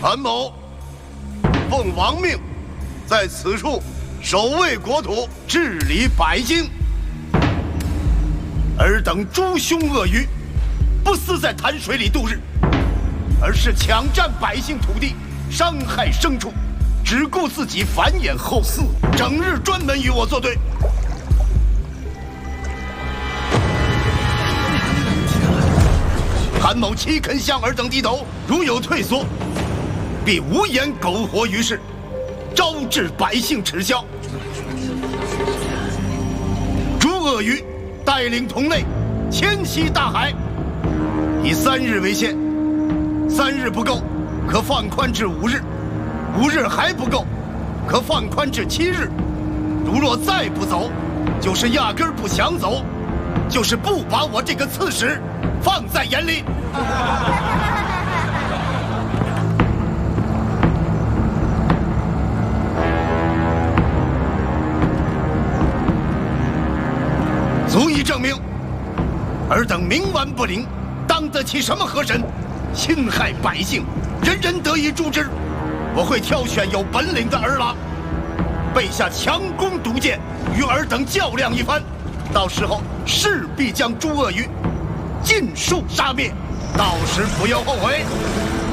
韩某奉王命，在此处守卫国土，治理百姓。尔等诛凶恶鱼，不思在潭水里度日，而是抢占百姓土地，伤害牲畜，只顾自己繁衍后嗣，整日专门与我作对。韩某岂肯向尔等低头？如有退缩，必无颜苟活于世，招致百姓耻笑。诸鳄鱼带领同类迁徙大海，以3日为限，3日不够，可放宽至5日；5日还不够，可放宽至7日。如若再不走，就是压根儿不想走，就是不把我这个刺史放在眼里。足以证明，尔等冥顽不灵，当得起什么河神？侵害百姓，人人得以诛之。我会挑选有本领的儿郎，备下强弓毒箭，与尔等较量一番。到时候势必将诸鳄鱼尽数杀灭，到时不要后悔。